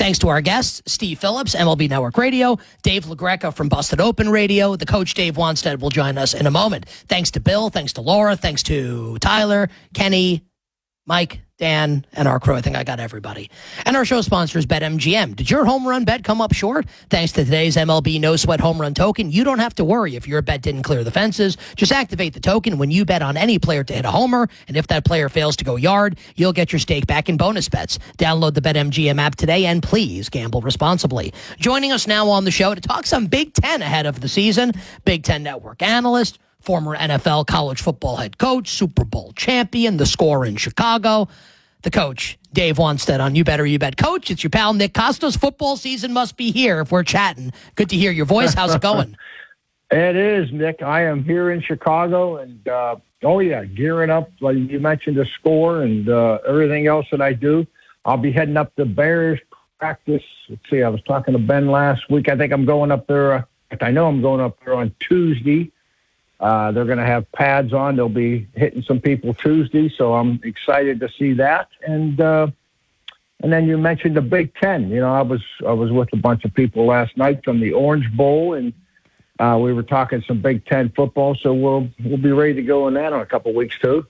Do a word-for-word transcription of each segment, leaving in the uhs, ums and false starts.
Thanks to our guests, Steve Phillips, M L B Network Radio, Dave LaGreca from Busted Open Radio. The coach, Dave Wannstedt, will join us in a moment. Thanks to Bill, thanks to Laura, thanks to Tyler, Kenny, Mike, Dan, and our crew. I think I got everybody. And our show sponsor is BetMGM. Did your home run bet come up short? Thanks to today's M L B No Sweat Home Run Token, you don't have to worry if your bet didn't clear the fences. Just activate the token when you bet on any player to hit a homer, and if that player fails to go yard, you'll get your stake back in bonus bets. Download the BetMGM app today, and please gamble responsibly. Joining us now on the show to talk some Big Ten ahead of the season, Big Ten Network analyst, former N F L college football head coach, Super Bowl champion, the score in Chicago, the coach, Dave Wannstedt on You Better You Bet. Coach, it's your pal Nick Kostos. Football season must be here if we're chatting. Good to hear your voice. How's it going? It is, Nick. I am here in Chicago, and, uh, oh, yeah, gearing up. Like you mentioned, the score and uh, everything else that I do. I'll be heading up to Bears practice. Let's see, I was talking to Ben last week. I think I'm going up there. Uh, I know I'm going up there on Tuesday. Uh, they're going to have pads on. They'll be hitting some people Tuesday, so I'm excited to see that. And uh, and then you mentioned the Big Ten. You know, I was I was with a bunch of people last night from the Orange Bowl, and uh, we were talking some Big Ten football. So we'll we'll be ready to go in that in a couple of weeks too.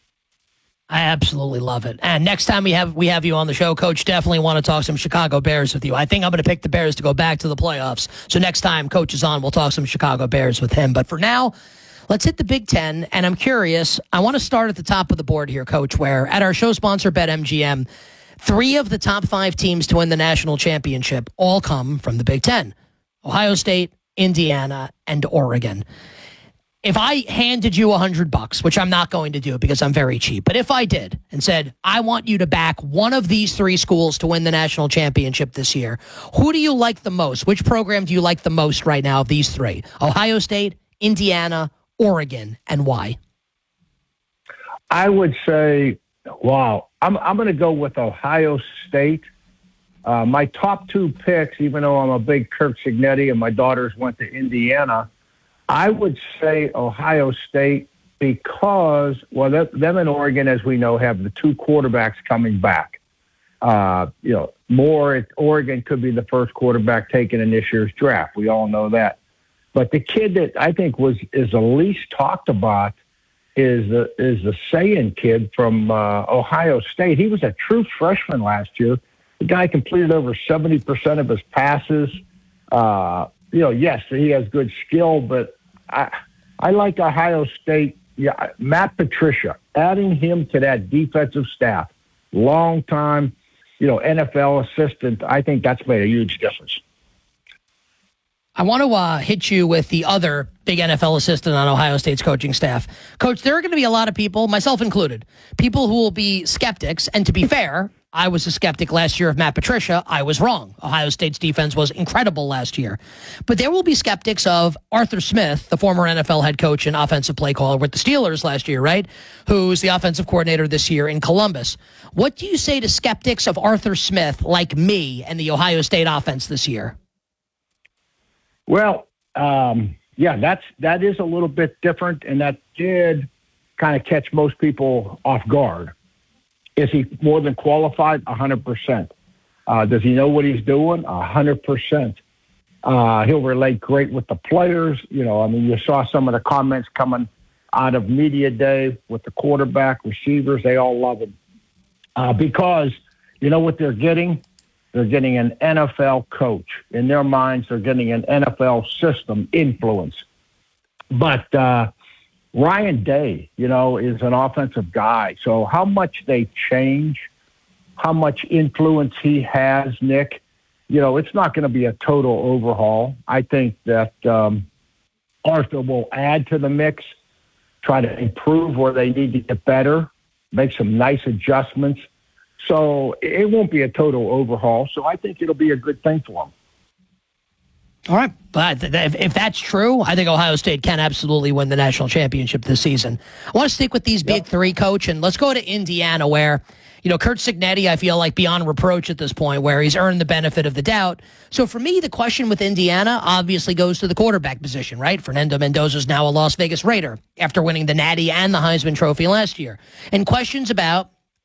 I absolutely love it. And next time we have we have you on the show, Coach, definitely want to talk some Chicago Bears with you. I think I'm going to pick the Bears to go back to the playoffs. So next time Coach is on, we'll talk some Chicago Bears with him. But for now, let's hit the Big Ten. And I'm curious, I want to start at the top of the board here, Coach, where at our show sponsor, BetMGM, three of the top five teams to win the national championship all come from the Big Ten: Ohio State, Indiana, and Oregon. If I handed you a hundred bucks, which I'm not going to do because I'm very cheap, but if I did and said, I want you to back one of these three schools to win the national championship this year, who do you like the most? Which program do you like the most right now of these three? Ohio State, Indiana, Oregon, and why? I would say, wow, I'm I'm going to go with Ohio State. Uh, my top two picks, even though I'm a big Kirk Cignetti and my daughters went to Indiana, I would say Ohio State because, well, them and Oregon, as we know, have the two quarterbacks coming back. Uh, you know, Moore at Oregon could be the first quarterback taken in this year's draft. We all know that. But the kid that I think was is the least talked about is the is the Sayan kid from uh, Ohio State. He was a true freshman last year. The guy completed over seventy percent of his passes. Uh, you know, yes, he has good skill, but I I like Ohio State. Yeah, Matt Patricia, adding him to that defensive staff, long time, you know, N F L assistant. I think that's made a huge difference. I want to uh, hit you with the other big N F L assistant on Ohio State's coaching staff. Coach, there are going to be a lot of people, myself included, people who will be skeptics. And to be fair, I was a skeptic last year of Matt Patricia. I was wrong. Ohio State's defense was incredible last year. But there will be skeptics of Arthur Smith, the former N F L head coach and offensive play caller with the Steelers last year, right? Who's the offensive coordinator this year in Columbus. What do you say to skeptics of Arthur Smith like me and the Ohio State offense this year? Well, um, yeah, that's that is a little bit different, and that did kind of catch most people off guard. Is he more than qualified? A hundred percent. Uh, does he know what he's doing? A hundred percent. Uh, he'll relate great with the players. You know, I mean, you saw some of the comments coming out of media day with the quarterback, receivers. They all love him uh, because you know what they're getting. They're getting an N F L coach. In their minds, they're getting an N F L system influence. But uh, Ryan Day, you know, is an offensive guy. So how much they change, how much influence he has, Nick, you know, it's not going to be a total overhaul. I think that um, Arthur will add to the mix, try to improve where they need to get better, make some nice adjustments. So it won't be a total overhaul. So I think it'll be a good thing for them. All right. But if, if that's true, I think Ohio State can absolutely win the national championship this season. I want to stick with these big yep. three, Coach, and let's go to Indiana where, you know, Kurt Cignetti, I feel like beyond reproach at this point where he's earned the benefit of the doubt. So for me, the question with Indiana obviously goes to the quarterback position, right? Fernando Mendoza's now a Las Vegas Raider after winning the Natty and the Heisman Trophy last year. And questions about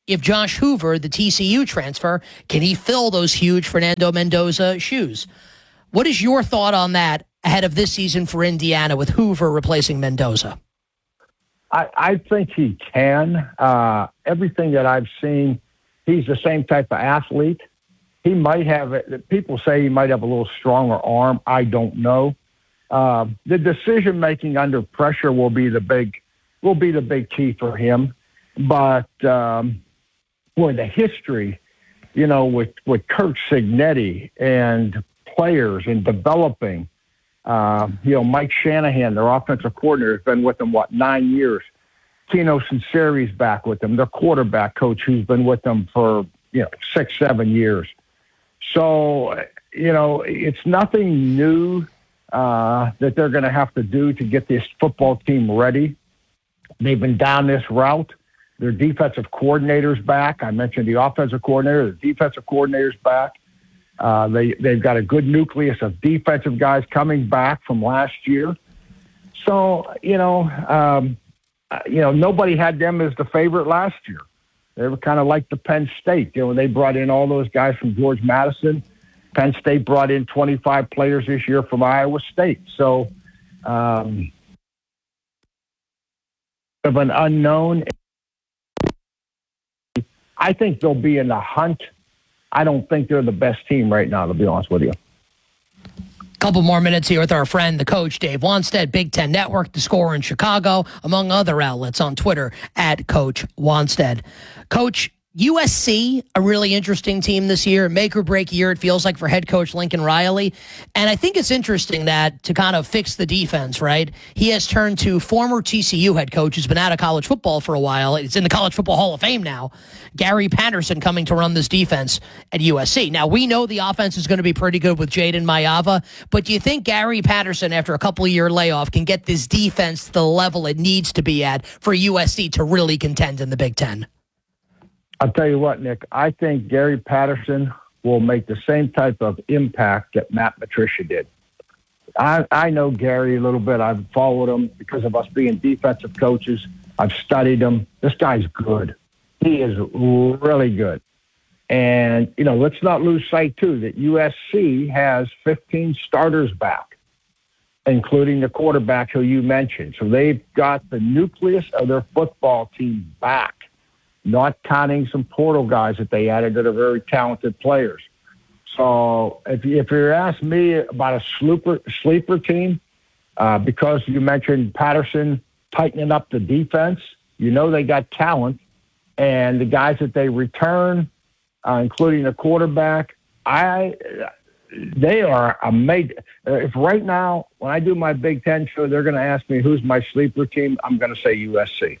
if Josh Hoover, the T C U transfer, can he fill those huge Fernando Mendoza shoes? What is your thought on that ahead of this season for Indiana with Hoover replacing Mendoza? I, I think he can. Uh, everything that I've seen, he's the same type of athlete. He might have, people say he might have a little stronger arm. I don't know. Uh, the decision making under pressure will be the big, will be the big key for him. But um, boy, the history, you know, with with Kirk Cignetti and players and developing, uh, you know, Mike Shanahan, their offensive coordinator, has been with them what nine years. Tino Sinceri's back with them, their quarterback coach, who's been with them for you know six, seven years. So, you know, it's nothing new uh, that they're going to have to do to get this football team ready. They've been down this route. Their defensive coordinator's back. I mentioned the offensive coordinator. The defensive coordinator's back. Uh, they, they've got a good nucleus of defensive guys coming back from last year. So, you know, um, you know, nobody had them as the favorite last year. They were kind of like the Penn State. You know, they brought in all those guys from George Madison. Penn State brought in twenty-five players this year from Iowa State. So, um, of an unknown, I think they'll be in the hunt. I don't think they're the best team right now, to be honest with you. Couple more minutes here with our friend, the coach, Dave Wannstedt, Big Ten Network, The Score in Chicago, among other outlets on Twitter, at Coach Wannstedt. Coach, U S C, a really interesting team this year, make or break year, it feels like, for head coach Lincoln Riley. And I think it's interesting that to kind of fix the defense, right, he has turned to former T C U head coach who's been out of college football for a while. It's in the College Football Hall of Fame now. Gary Patterson coming to run this defense at U S C. Now, we know the offense is going to be pretty good with Jaden Mayava, but do you think Gary Patterson, after a couple-of-year layoff, can get this defense to the level it needs to be at for U S C to really contend in the Big Ten? I'll tell you what, Nick, I think Gary Patterson will make the same type of impact that Matt Patricia did. I, I know Gary a little bit. I've followed him because of us being defensive coaches. I've studied him. This guy's good. He is really good. And, you know, let's not lose sight, too, that U S C has fifteen starters back, including the quarterback who you mentioned. So they've got the nucleus of their football team back, not counting some portal guys that they added that are very talented players. So if, if you're asking me about a sleeper, sleeper team, uh, because you mentioned Patterson tightening up the defense, you know they got talent. And the guys that they return, uh, including the quarterback, I they are amazing. If right now, when I do my Big Ten show, they're going to ask me who's my sleeper team, I'm going to say U S C.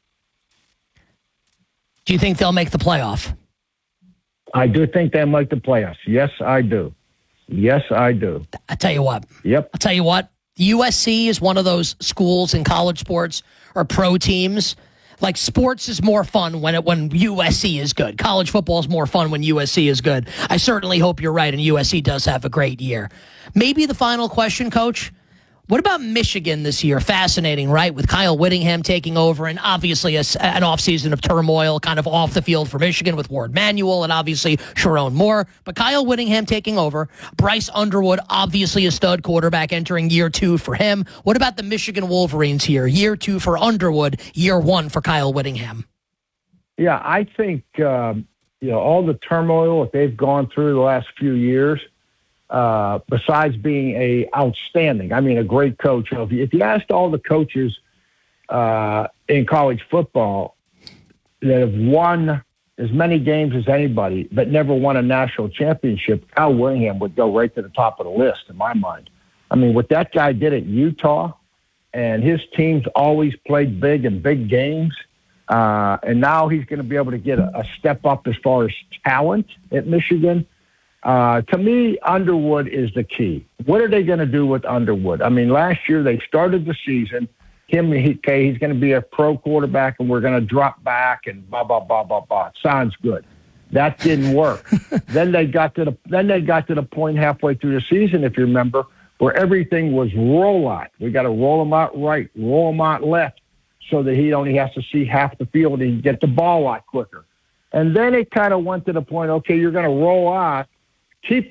Do you think they'll make the playoff? I do think they'll make the playoffs. Yes, I do. Yes, I do. I tell you what. Yep. I'll tell you what. U S C is one of those schools in college sports or pro teams. Like, sports is more fun when it, when U S C is good. College football is more fun when U S C is good. I certainly hope you're right, and U S C does have a great year. Maybe the final question, Coach. What about Michigan this year? Fascinating, right? With Kyle Whittingham taking over, and obviously a, an offseason of turmoil kind of off the field for Michigan with Ward Manuel and obviously Sharon Moore. But Kyle Whittingham taking over. Bryce Underwood, obviously a stud quarterback, entering year two for him. What about the Michigan Wolverines here? Year two for Underwood, year one for Kyle Whittingham. Yeah, I think um, you know all the turmoil that they've gone through the last few years, Uh, besides being a outstanding, I mean, a great coach. You know, if, you, if you asked all the coaches uh, in college football that have won as many games as anybody, but never won a national championship, Kyle Whittingham would go right to the top of the list in my mind. I mean, what that guy did at Utah, and his teams always played big in big games, uh, and now he's going to be able to get a, a step up as far as talent at Michigan. Uh, to me, Underwood is the key. What are they going to do with Underwood? I mean, last year they started the season. Him, he, okay, he's going to be a pro quarterback, and we're going to drop back and blah blah blah blah blah. Sounds good. That didn't work. then they got to the then they got to the point halfway through the season, if you remember, where everything was roll out. We got to roll him out right, roll him out left, so that he only has to see half the field and he can get the ball out quicker. And then it kind of went to the point, okay, you're going to roll out, keep